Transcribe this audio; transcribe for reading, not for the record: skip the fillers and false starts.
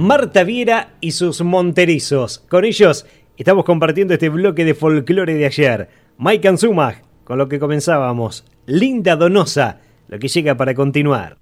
Marta Viera y sus monterizos. Con ellos estamos compartiendo este bloque de folclore de ayer. Mike Anzumag, con lo que comenzábamos. Linda Donosa, lo que llega para continuar.